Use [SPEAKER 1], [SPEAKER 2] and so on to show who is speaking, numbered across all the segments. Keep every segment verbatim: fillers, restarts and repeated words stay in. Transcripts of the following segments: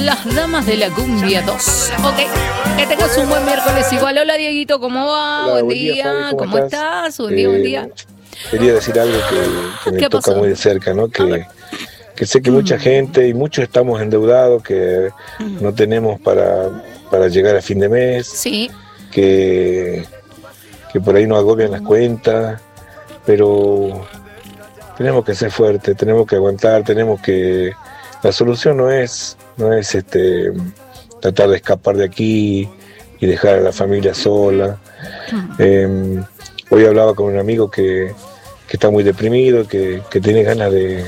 [SPEAKER 1] Las Damas de la Cumbia dos. Ok, que tengas un buen miércoles igual. Hola Dieguito, ¿cómo va?
[SPEAKER 2] Hola,
[SPEAKER 1] buen,
[SPEAKER 2] buen
[SPEAKER 1] día,
[SPEAKER 2] día, Fabi, ¿cómo
[SPEAKER 1] ¿cómo
[SPEAKER 2] estás?
[SPEAKER 1] estás? Buen día, buen
[SPEAKER 2] Eh,
[SPEAKER 1] día.
[SPEAKER 2] Quería decir algo que, que me
[SPEAKER 1] ¿Qué
[SPEAKER 2] toca
[SPEAKER 1] pasó?
[SPEAKER 2] muy de cerca, ¿no?
[SPEAKER 1] A
[SPEAKER 2] Que,
[SPEAKER 1] ver.
[SPEAKER 2] que sé que mucha gente y muchos estamos endeudados, que no tenemos para, para llegar a fin de mes,
[SPEAKER 1] Sí,
[SPEAKER 2] que, que por ahí nos agobian las cuentas, pero tenemos que ser fuertes, tenemos que aguantar, tenemos que... La solución no es, no es este, tratar de escapar de aquí y dejar a la familia sola. Eh, hoy hablaba con un amigo que, que está muy deprimido, que, que tiene ganas de,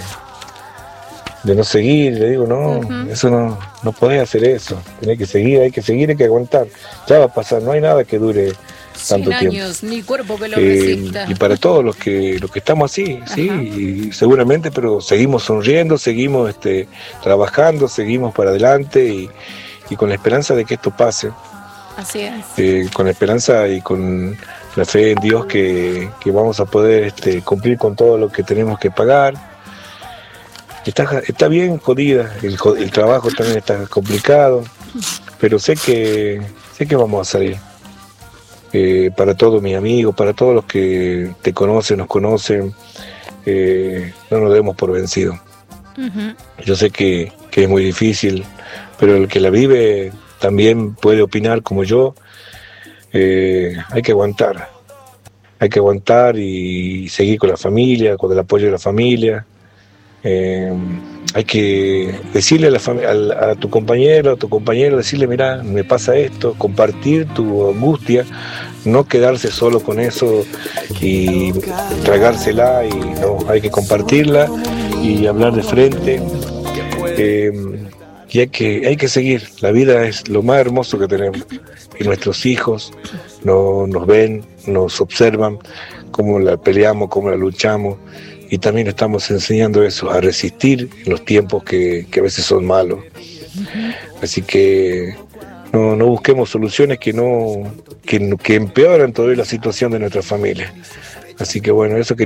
[SPEAKER 2] de no seguir. Le digo, no,
[SPEAKER 1] Ujú.
[SPEAKER 2] eso no, no podés hacer eso. Tenés que seguir, hay que seguir, hay que aguantar. Ya va a pasar, no hay nada que dure tanto
[SPEAKER 1] cien
[SPEAKER 2] tiempo.
[SPEAKER 1] años, ni cuerpo que lo
[SPEAKER 2] Eh,
[SPEAKER 1] resista.
[SPEAKER 2] y para todos los que los que estamos así, sí,
[SPEAKER 1] Ajá.
[SPEAKER 2] y seguramente, pero seguimos sonriendo, seguimos este, trabajando, seguimos para adelante y, y con la esperanza de que esto pase.
[SPEAKER 1] Así es.
[SPEAKER 2] Eh, con la esperanza y con la fe en Dios que, que vamos a poder este, cumplir con todo lo que tenemos que pagar. Está, está bien jodida, el, el trabajo también está complicado, pero sé que, sé que vamos a salir. Eh, para todos mis amigos, para todos los que te conocen, nos conocen, eh, no nos demos por vencidos.
[SPEAKER 1] Ujú.
[SPEAKER 2] Yo sé que, que es muy difícil, pero el que la vive también puede opinar como yo. Eh, hay que aguantar, hay que aguantar y seguir con la familia, con el apoyo de la familia. Eh, hay que decirle a, la fam- al- a tu compañero, a tu compañero, decirle, mira, me pasa esto, compartir tu angustia, no quedarse solo con eso y tragársela, y no, hay que compartirla y hablar de frente. Eh, y hay que, hay que seguir, la vida es lo más hermoso que tenemos y nuestros hijos no, nos ven, nos observan cómo la peleamos, cómo la luchamos, y también estamos enseñando eso, a resistir en los tiempos que, que a veces son malos. Así que no, no busquemos soluciones que no que, que empeoran todavía la situación de nuestra familia. Así que bueno, eso que